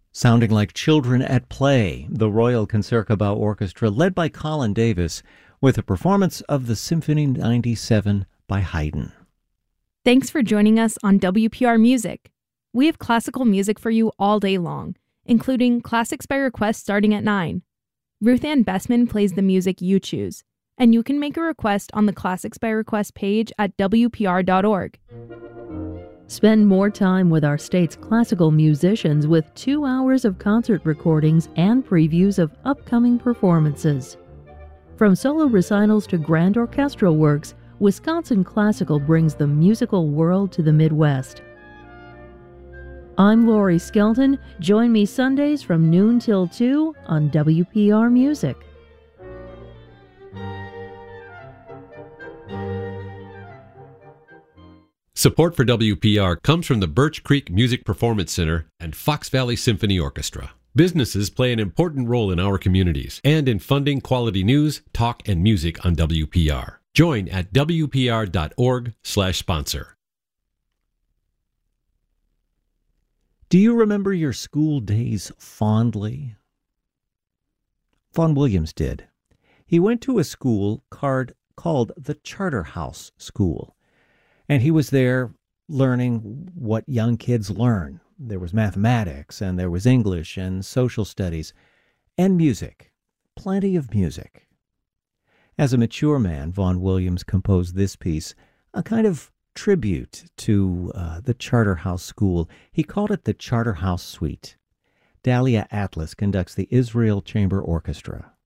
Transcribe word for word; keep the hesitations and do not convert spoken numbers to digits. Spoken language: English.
Sounding like children at play, the Royal Concertgebouw Orchestra, led by Colin Davis, with a performance of the Symphony ninety-seven by Haydn. Thanks for joining us on W P R Music. We have classical music for you all day long, including Classics by Request starting at nine. Ruth Ann Bessman plays the music you choose, and you can make a request on the Classics by Request page at W P R dot org. Spend more time with our state's classical musicians with two hours of concert recordings and previews of upcoming performances. From solo recitals to grand orchestral works, Wisconsin Classical brings the musical world to the Midwest. I'm Lori Skelton. Join me Sundays from noon till two on W P R Music. Support for W P R comes from the Birch Creek Music Performance Center and Fox Valley Symphony Orchestra. Businesses play an important role in our communities and in funding quality news, talk, and music on W P R. Join at W P R dot org slash sponsor. Do you remember your school days fondly? Vaughan Williams did. He went to a school card called the Charterhouse School. And he was there learning what young kids learn. There was mathematics, and there was English, and social studies, and music. Plenty of music. As a mature man, Vaughan Williams composed this piece, a kind of tribute to uh, the Charterhouse School. He called it the Charterhouse Suite. Dahlia Atlas conducts the Israel Chamber Orchestra.